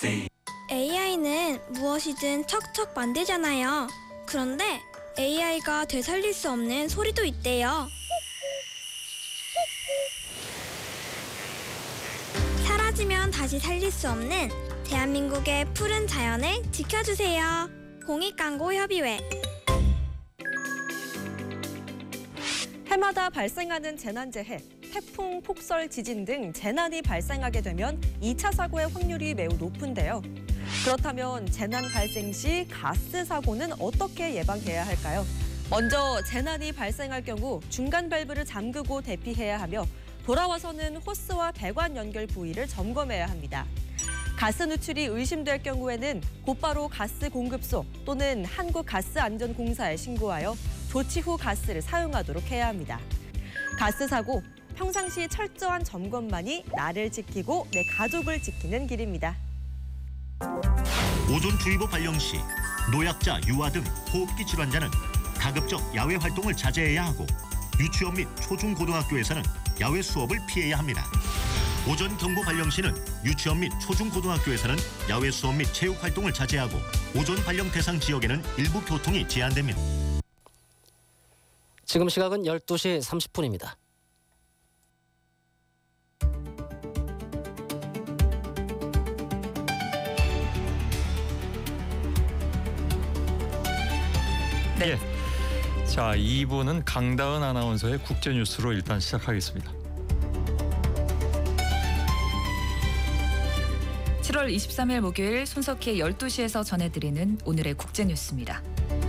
AI는 무엇이든 척척 만들잖아요. 그런데 AI가 되살릴 수 없는 소리도 있대요. 사라지면 다시 살릴 수 없는 대한민국의 푸른 자연을 지켜주세요. 공익광고협의회. 해마다 발생하는 재난재해, 태풍, 폭설, 지진 등 재난이 발생하게 되면 2차 사고의 확률이 매우 높은데요. 그렇다면 재난 발생 시 가스 사고는 어떻게 예방해야 할까요? 먼저 재난이 발생할 경우 중간 밸브를 잠그고 대피해야 하며 돌아와서는 호스와 배관 연결 부위를 점검해야 합니다. 가스 누출이 의심될 경우에는 곧바로 가스 공급소 또는 한국가스안전공사에 신고하여 조치 후 가스를 사용하도록 해야 합니다. 가스 사고, 평상시 철저한 점검만이 나를 지키고 내 가족을 지키는 길입니다. 오존주의보 발령 시 노약자, 유아 등 호흡기 질환자는 가급적 야외 활동을 자제해야 하고 유치원 및 초중고등학교에서는 야외 수업을 피해야 합니다. 오전 경보 발령 시는 유치원 및 초중고등학교에서는 야외 수업 및 체육 활동을 자제하고 오전 발령 대상 지역에는 일부 교통이 제한됩니다. 지금 시각은 12시 30분입니다. 네. 예. 자, 2부는 강다은 아나운서의 국제뉴스로 일단 시작하겠습니다. 7월 23일 목요일 손석희의 12시에서 전해드리는 오늘의 국제뉴스입니다.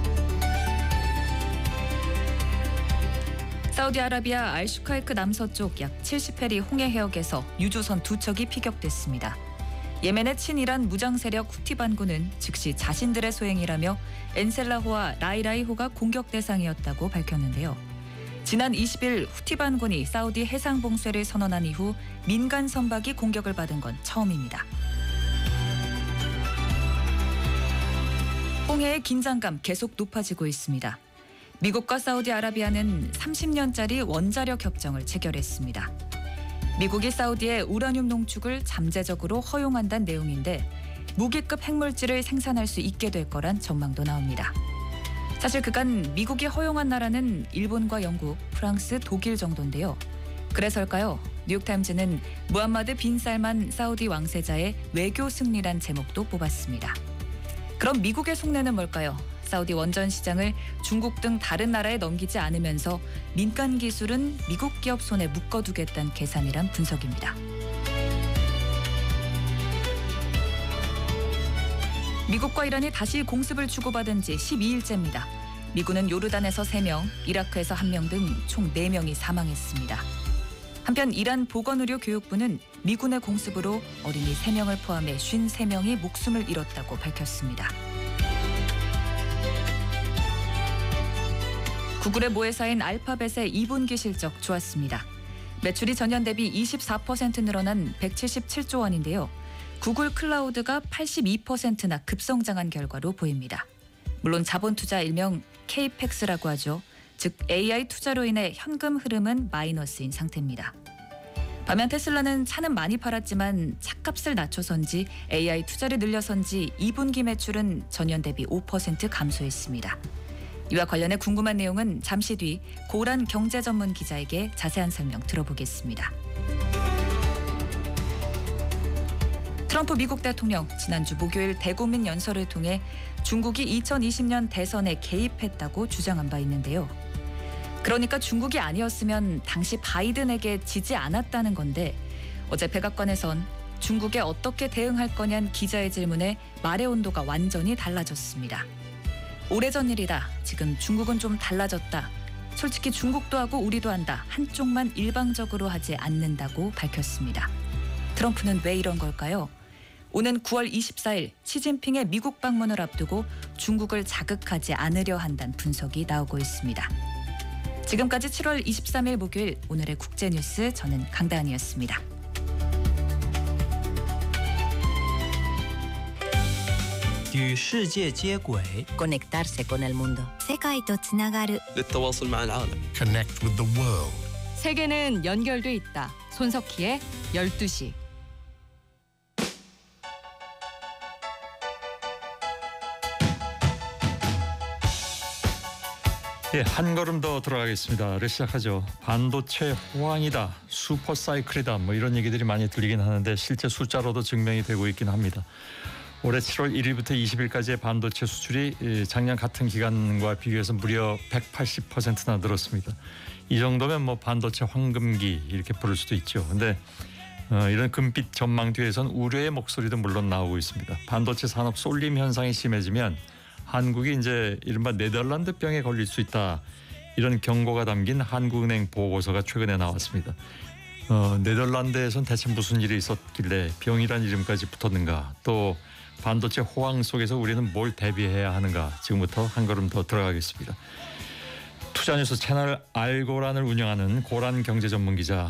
사우디아라비아 알슈카이크 남서쪽 약 70해리 홍해 해역에서 유조선 2척이 피격됐습니다. 예멘의 친이란 무장세력 후티 반군은 즉시 자신들의 소행이라며 엔셀라호와 라이라이호가 공격 대상이었다고 밝혔는데요. 지난 20일 후티 반군이 사우디 해상 봉쇄를 선언한 이후 민간 선박이 공격을 받은 건 처음입니다. 홍해의 긴장감 계속 높아지고 있습니다. 미국과 사우디아라비아는 30년짜리 원자력 협정을 체결했습니다. 미국이 사우디의 우라늄 농축을 잠재적으로 허용한다는 내용인데 무기급 핵물질을 생산할 수 있게 될 거란 전망도 나옵니다. 사실 그간 미국이 허용한 나라는 일본과 영국, 프랑스, 독일 정도인데요. 그래서일까요? 뉴욕타임즈는 무함마드 빈 살만 사우디 왕세자의 외교 승리란 제목도 뽑았습니다. 그럼 미국의 속내는 뭘까요? 사우디 원전 시장을 중국 등 다른 나라에 넘기지 않으면서 민간 기술은 미국 기업 손에 묶어두겠다는 계산이란 분석입니다. 미국과 이란이 다시 공습을 주고받은 지 12일째입니다. 미군은 요르단에서 3명, 이라크에서 1명 등 총 4명이 사망했습니다. 한편 이란 보건의료교육부는 미군의 공습으로 어린이 3명을 포함해 53명이 목숨을 잃었다고 밝혔습니다. 구글의 모회사인 알파벳의 2분기 실적 좋았습니다. 매출이 전년 대비 24% 늘어난 177조 원인데요. 구글 클라우드가 82%나 급성장한 결과로 보입니다. 물론 자본 투자 일명 케이펙스라고 하죠. 즉 AI 투자로 인해 현금 흐름은 마이너스인 상태입니다. 반면 테슬라는 차는 많이 팔았지만 차값을 낮춰서인지 AI 투자를 늘려서인지 2분기 매출은 전년 대비 5% 감소했습니다. 이와 관련해 궁금한 내용은 잠시 뒤 고란 경제 전문 기자에게 자세한 설명 들어보겠습니다. 트럼프 미국 대통령 지난주 목요일 대국민 연설을 통해 중국이 2020년 대선에 개입했다고 주장한 바 있는데요. 그러니까 중국이 아니었으면 당시 바이든에게 지지 않았다는 건데 어제 백악관에선 중국에 어떻게 대응할 거냐는 기자의 질문에 말의 온도가 완전히 달라졌습니다. 오래전 일이다. 지금 중국은 좀 달라졌다. 솔직히 중국도 하고 우리도 한다. 한쪽만 일방적으로 하지 않는다고 밝혔습니다. 트럼프는 왜 이런 걸까요? 오는 9월 24일 시진핑의 미국 방문을 앞두고 중국을 자극하지 않으려 한다는 분석이 나오고 있습니다. 지금까지 7월 23일 목요일 오늘의 국제뉴스 저는 강다은이었습니다. 与世界接轨 conectarse con el mundo. 世界とつながる للتواصل مع العالم. Connect with the world. 세계는 연결돼 있다. 손석희의 12시. 예, 한 걸음 더 들어가겠습니다.를 시작하죠. 반도체 호황이다, 슈퍼사이클이다, 뭐 이런 얘기들이 많이 들리긴 하는데 실제 숫자로도 증명이 되고 있긴 합니다. 올해 7월 1일부터 20일까지의 반도체 수출이 작년 같은 기간과 비교해서 무려 180%나 늘었습니다. 이 정도면 뭐 반도체 황금기 이렇게 부를 수도 있죠. 근데 이런 금빛 전망 뒤에선 우려의 목소리도 물론 나오고 있습니다. 반도체 산업 쏠림 현상이 심해지면 한국이 이제 이른바 네덜란드병에 걸릴 수 있다. 이런 경고가 담긴 한국은행 보고서가 최근에 나왔습니다. 네덜란드에선 대체 무슨 일이 있었길래 병이란 이름까지 붙었는가. 또 반도체 호황 속에서 우리는 뭘 대비해야 하는가. 지금부터 한 걸음 더 들어가겠습니다. 투자뉴스 채널 알고란을 운영하는 고란 경제전문기자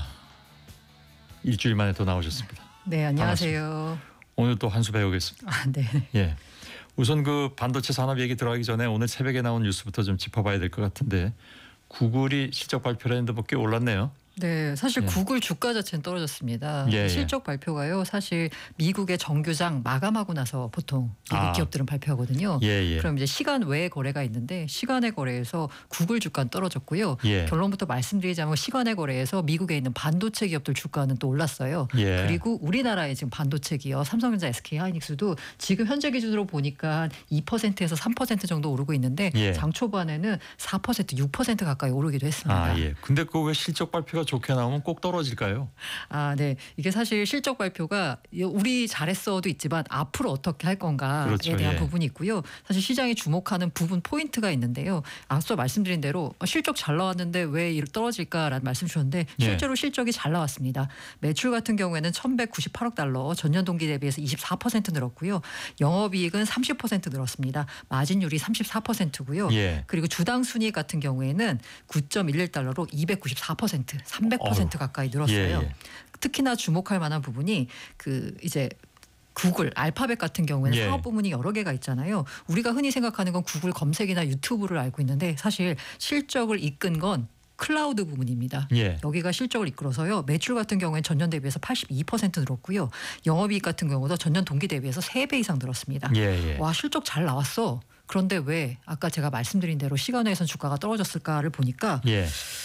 일주일 만에 또 나오셨습니다. 네, 안녕하세요. 오늘 또 한 수 배우겠습니다. 네. 예. 우선 그 반도체 산업 얘기 들어가기 전에 오늘 새벽에 나온 뉴스부터 좀 짚어봐야 될 것 같은데 구글이 실적 발표를 했는데 뭐 꽤 올랐네요. 네, 사실 예. 구글 주가 자체는 떨어졌습니다. 예. 실적 발표가요. 사실 미국의 정규장 마감하고 나서 보통 미국 기업들은 발표하거든요. 예. 그럼 이제 시간 외의 거래가 있는데 시간의 거래에서 구글 주가는 떨어졌고요. 예. 결론부터 말씀드리자면 시간의 거래에서 미국에 있는 반도체 기업들 주가는 또 올랐어요. 예. 그리고 우리나라의 지금 반도체 기업 삼성전자, SK하이닉스도 지금 현재 기준으로 보니까 2%에서 3% 정도 오르고 있는데 예. 장 초반에는 4%, 6% 가까이 오르기도 했습니다. 예. 근데 그 왜 실적 발표가 좋게 나오면 꼭 떨어질까요? 네. 이게 사실 실적 발표가 우리 잘했어도 있지만 앞으로 어떻게 할 건가에 그렇죠. 대한 예. 부분이 있고요. 사실 시장이 주목하는 부분 포인트가 있는데요. 앞서 말씀드린 대로 실적 잘 나왔는데 왜 떨어질까라는 말씀 주셨는데 실제로 실적이 잘 나왔습니다. 매출 같은 경우에는 1,198억 달러, 전년 동기 대비해서 24% 늘었고요. 영업이익은 30% 늘었습니다. 마진율이 34%고요. 예. 그리고 주당 순이익 같은 경우에는 9.11달러로 294%, 300% 가까이 늘었어요. 예. 특히나 주목할 만한 부분이 그 이제 구글, 알파벳 같은 경우에는 예. 사업 부문이 여러 개가 있잖아요. 우리가 흔히 생각하는 건 구글 검색이나 유튜브를 알고 있는데 사실 실적을 이끈 건 클라우드 부문입니다. 예. 여기가 실적을 이끌어서요. 매출 같은 경우에는 전년 대비해서 82% 늘었고요. 영업이익 같은 경우도 전년 동기 대비해서 3배 이상 늘었습니다. 예. 와, 실적 잘 나왔어. 그런데 왜 아까 제가 말씀드린 대로 시간외에선 주가가 떨어졌을까를 보니까 예.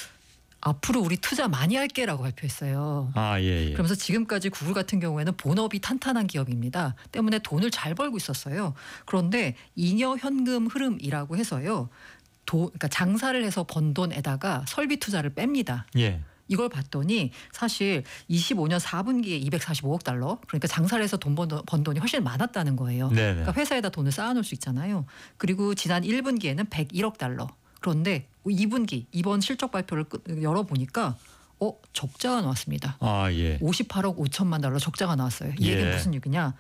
앞으로 우리 투자 많이 할게라고 발표했어요. 예. 그러면서 지금까지 구글 같은 경우에는 본업이 탄탄한 기업입니다. 때문에 돈을 잘 벌고 있었어요. 그런데 잉여 현금 흐름이라고 해서요. 그러니까 장사를 해서 번 돈에다가 설비 투자를 뺍니다. 예. 이걸 봤더니 사실 25년 4분기에 245억 달러, 그러니까 장사를 해서 번 돈이 훨씬 많았다는 거예요. 네네. 그러니까 회사에다 돈을 쌓아놓을 수 있잖아요. 그리고 지난 1분기에는 101억 달러. 그런데 2분기 이번 실적 발표를 열어보니까 적자가 나왔습니다. 예. 58억 5천만 달러 적자가 나왔어요. 이 얘기는 예. 무슨 얘기냐.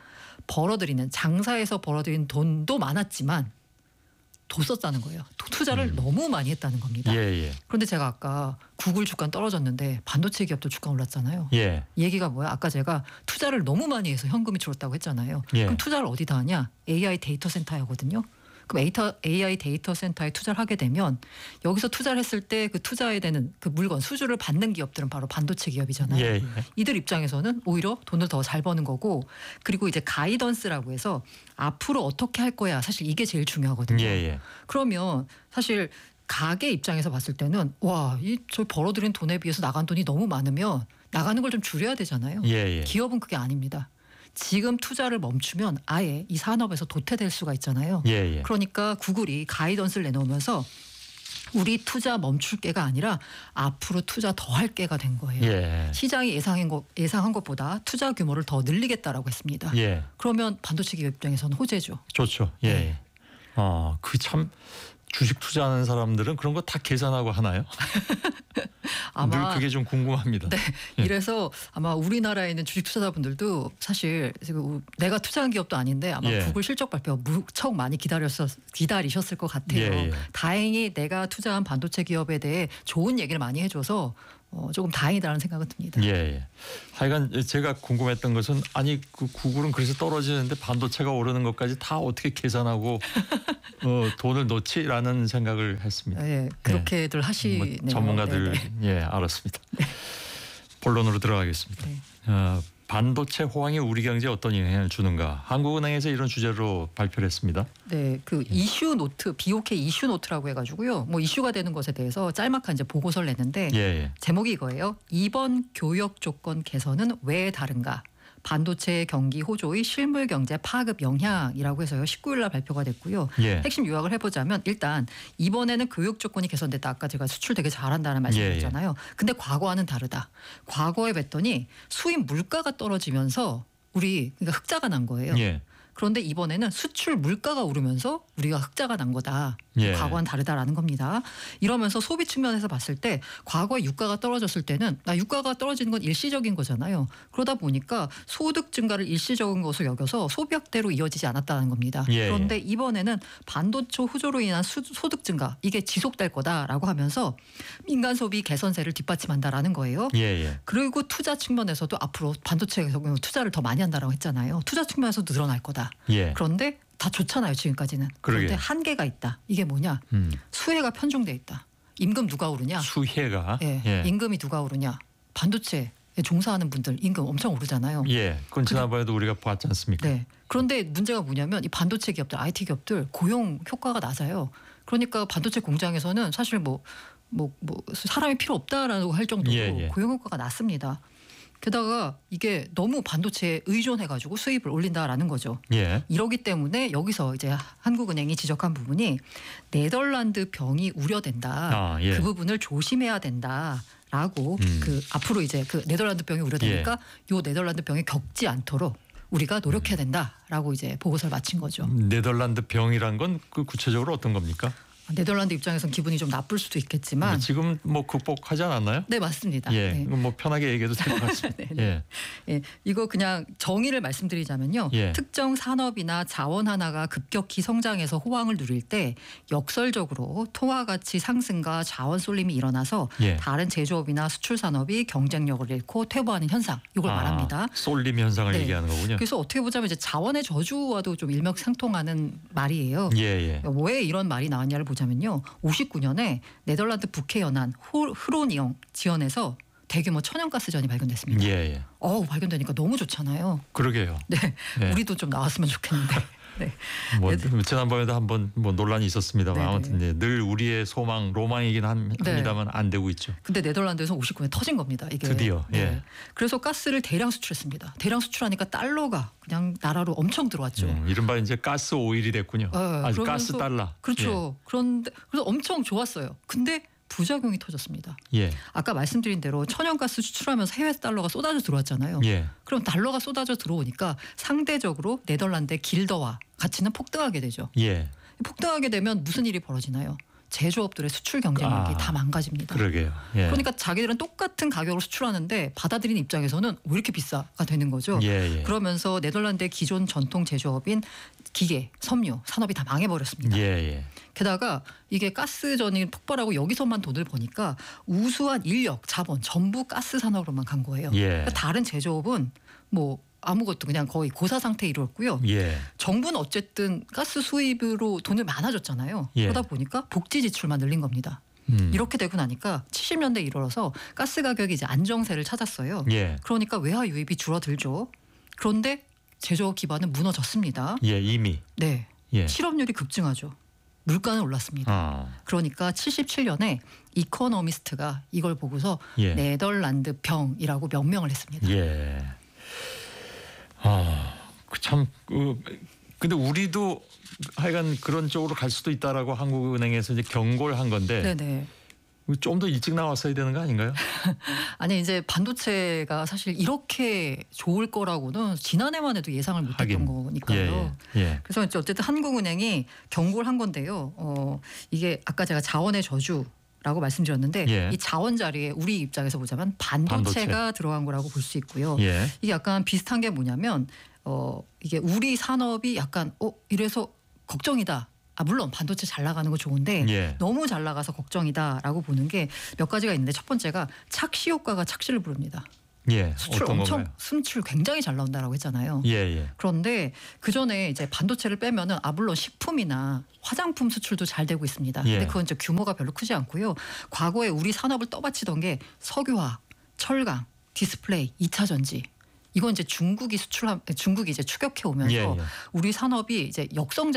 장사에서 벌어들인 돈도 많았지만 도 썼다는 거예요. 투자를 너무 많이 했다는 겁니다. 예. 그런데 제가 아까 구글 주가 떨어졌는데 반도체 기업도 주가 올랐잖아요. 예. 이 얘기가 뭐야? 아까 제가 투자를 너무 많이 해서 현금이 줄었다고 했잖아요. 예. 그럼 투자를 어디다 하냐? AI 데이터 센터에 하거든요. 그럼 AI 데이터 센터에 투자를 하게 되면 여기서 투자를 했을 때 그 투자에 되는 그 물건 수주를 받는 기업들은 바로 반도체 기업이잖아요. 예. 이들 입장에서는 오히려 돈을 더 잘 버는 거고, 그리고 이제 가이던스라고 해서 앞으로 어떻게 할 거야. 사실 이게 제일 중요하거든요. 예. 그러면 사실 가게 입장에서 봤을 때는 저 벌어들인 돈에 비해서 나간 돈이 너무 많으면 나가는 걸 좀 줄여야 되잖아요. 예. 기업은 그게 아닙니다. 지금 투자를 멈추면 아예 이 산업에서 도태될 수가 있잖아요. 예. 그러니까 구글이 가이던스를 내놓으면서 우리 투자 멈출 게가 아니라 앞으로 투자 더 할 게가 된 거예요. 예. 시장이 예상한 것보다 투자 규모를 더 늘리겠다라고 했습니다. 예. 그러면 반도체 기업 입장에서는 호재죠. 좋죠. 예. 네. 그 참 주식 투자하는 사람들은 그런 거 다 계산하고 하나요? 아마 늘 그게 좀 궁금합니다. 네, 이래서 아마 우리나라에 있는 주식 투자자분들도 사실 지금 내가 투자한 기업도 아닌데 아마 예. 구글 실적 발표 무척 많이 기다리셨을 것 같아요. 예. 다행히 내가 투자한 반도체 기업에 대해 좋은 얘기를 많이 해줘서 조금 다행이다라는 생각은 듭니다. 예. 하여간 제가 궁금했던 것은 아니 그 구글은 그래서 떨어지는데 반도체가 오르는 것까지 다 어떻게 계산하고 돈을 놓지라는 생각을 했습니다. 예, 그렇게들 하시네요. 전문가들 네네. 알았습니다. 본론으로 들어가겠습니다. 네. 반도체 호황이 우리 경제에 어떤 영향을 주는가? 한국은행에서 이런 주제로 발표를 했습니다. 네, 그 이슈 노트, BOK 이슈 노트라고 해가지고요. 뭐 이슈가 되는 것에 대해서 짤막한 이제 보고서를 냈는데 제목이 이거예요. 이번 교역 조건 개선은 왜 다른가? 반도체 경기 호조의 실물 경제 파급 영향이라고 해서요. 19일 날 발표가 됐고요. 핵심 요약을 해보자면 일단 이번에는 교육 조건이 개선됐다. 아까 제가 수출 되게 잘한다는 말씀드렸잖아요. 근데 과거와는 다르다. 과거에 뵀더니 수입 물가가 떨어지면서 우리 그러니까 흑자가 난 거예요. 그런데 이번에는 수출 물가가 오르면서 우리가 흑자가 난 거다. 과거와는 다르다라는 겁니다. 이러면서 소비 측면에서 봤을 때 과거에 유가가 떨어졌을 때는 유가가 떨어지는 건 일시적인 거잖아요. 그러다 보니까 소득 증가를 일시적인 것으로 여겨서 소비 확대로 이어지지 않았다는 겁니다. 그런데 이번에는 반도체 후조로 인한 소득 증가 이게 지속될 거다라고 하면서 민간 소비 개선세를 뒷받침한다라는 거예요. 그리고 투자 측면에서도 앞으로 반도체 투자를 더 많이 한다라고 했잖아요. 투자 측면에서도 늘어날 거다. 그런데 다 좋잖아요. 지금까지는. 그런데 한계가 있다. 이게 뭐냐. 수혜가 편중돼 있다. 임금 누가 오르냐. 수혜가. 임금이 누가 오르냐. 반도체에 종사하는 분들 임금 엄청 오르잖아요. 그건 지난번에도 우리가 봤지 않습니까? 그런데 문제가 뭐냐면 이 반도체 기업들, IT 기업들 고용 효과가 낮아요. 그러니까 반도체 공장에서는 사실 뭐 사람이 필요 없다라고 할 정도로 고용 효과가 낮습니다. 게다가 이게 너무 반도체에 의존해가지고 수입을 올린다라는 거죠. 이러기 때문에 여기서 이제 한국은행이 지적한 부분이 네덜란드 병이 우려된다. 그 부분을 조심해야 된다라고 그 앞으로 이제 그 네덜란드 병이 우려되니까 요 네덜란드 병이 겪지 않도록 우리가 노력해야 된다라고 이제 보고서를 마친 거죠. 네덜란드 병이란 건 그 구체적으로 어떤 겁니까? 네덜란드 입장에서는 기분이 좀 나쁠 수도 있겠지만 지금 뭐 극복하지 않았나요? 네, 맞습니다. 뭐 편하게 얘기해도 될 것 같습니다. 이거 그냥 정의를 말씀드리자면요. 특정 산업이나 자원 하나가 급격히 성장해서 호황을 누릴 때 역설적으로 통화 가치 상승과 자원 쏠림이 일어나서 다른 제조업이나 수출 산업이 경쟁력을 잃고 퇴보하는 현상. 이걸 말합니다. 쏠림 현상을 얘기하는 거군요. 그래서 어떻게 보자면 이제 자원의 저주와도 좀 일맥상통하는 말이에요. 왜 이런 말이 나왔냐를 보자면요. 59년에 네덜란드 북해 연안 흐로니영 지연에서 대규모 천연가스전이 발견됐습니다. 발견되니까 너무 좋잖아요. 그러게요. 우리도 좀 나왔으면 좋겠는데. 뭐 지난번에도 한번 뭐 논란이 있었습니다만 아무튼 늘 우리의 소망, 로망이긴 합니다만 안 되고 있죠. 근데 네덜란드에서 59년에 터진 겁니다. 이게. 드디어. 그래서 가스를 대량 수출했습니다. 대량 수출하니까 달러가 그냥 나라로 엄청 들어왔죠. 이른바 이제 가스 오일이 됐군요. 아주 가스 달러. 그렇죠. 그런데 그래서 엄청 좋았어요. 근데 부작용이 터졌습니다. 아까 말씀드린 대로 천연가스 수출하면서 해외 달러가 쏟아져 들어왔잖아요. 그럼 달러가 쏟아져 들어오니까 상대적으로 네덜란드의 길더화 가치는 폭등하게 되죠. 폭등하게 되면 무슨 일이 벌어지나요? 제조업들의 수출 경쟁력이 다 망가집니다. 그러게요. 그러니까 자기들은 똑같은 가격으로 수출하는데 받아들이는 입장에서는 왜 이렇게 비싸가 되는 거죠. 그러면서 네덜란드의 기존 전통 제조업인 기계, 섬유, 산업이 다 망해버렸습니다. 게다가 이게 가스전이 폭발하고 여기서만 돈을 버니까 우수한 인력, 자본 전부 가스 산업으로만 간 거예요. 그러니까 다른 제조업은 뭐 아무것도 그냥 거의 고사 상태에 이르렀고요. 정부는 어쨌든 가스 수입으로 돈을 많아졌잖아요. 그러다 보니까 복지 지출만 늘린 겁니다. 이렇게 되고 나니까 70년대 이르러서 가스 가격이 이제 안정세를 찾았어요. 그러니까 외화 유입이 줄어들죠. 그런데 제조업 기반은 무너졌습니다. 이미. 실업률이 급증하죠. 물가는 올랐습니다. 그러니까 77년에 이코노미스트가 이걸 보고서 네덜란드 병이라고 명명을 했습니다. 참 근데 우리도 하여간 그런 쪽으로 갈 수도 있다라고 한국은행에서 이제 경고를 한 건데 좀 더 일찍 나왔어야 되는 거 아닌가요? 아니 이제 반도체가 사실 이렇게 좋을 거라고는 지난해만 해도 예상을 못했던 거니까요. 그래서 어쨌든 한국은행이 경고를 한 건데요. 이게 아까 제가 자원의 저주 라고 말씀드렸는데 이 자원 자리에 우리 입장에서 보자면 반도체가 들어간 거라고 볼 수 있고요. 이게 약간 비슷한 게 뭐냐면 이게 우리 산업이 약간 이래서 걱정이다. 물론 반도체 잘 나가는 거 좋은데 너무 잘 나가서 걱정이다라고 보는 게 몇 가지가 있는데 첫 번째가 착시 효과가 착시를 부릅니다. 수출 수출 굉장히 잘 나온다라고 했잖아요. 그런데 그 전에 이제 반도체를 빼면은 물론 식품이나 화장품 수출도 잘 되고 있습니다. 근데 그건 이제 규모가 별로 크지 않고요. 과거에 우리 산업을 떠받치던 게 석유화학, 철강, 디스플레이, 2차 전지 이건 이제 중국이 이제 추격해 오면서 예, 예. 우리 산업이 이제 역성장